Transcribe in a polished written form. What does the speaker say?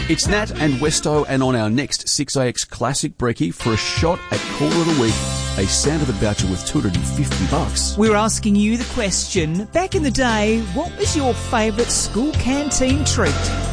It's Nat and Westo, and on our next 6AX Classic Brekkie for a shot at Caller of the Week, a Santa the voucher worth $250. We're asking you the question, back in the day, what was your favourite school canteen treat?